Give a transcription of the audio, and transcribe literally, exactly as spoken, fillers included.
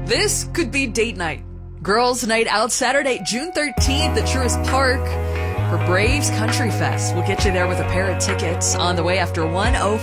This could be date night. Girls' night out Saturday, June thirteenth at Truist Park for Braves Country Fest. We'll get you there with a pair of tickets on the way after one oh